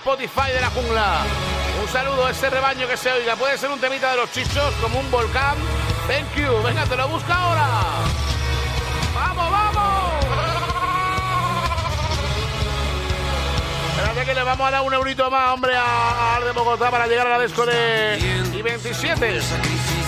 Spotify de la jungla. Un saludo a ese rebaño que se oiga. Puede ser un temita de los chichos, como un volcán. Thank you. Venga, te lo busca ahora. ¡Vamos, vamos! Espérate que le vamos a dar un eurito más, hombre, al de Bogotá para llegar a la disco de I-27.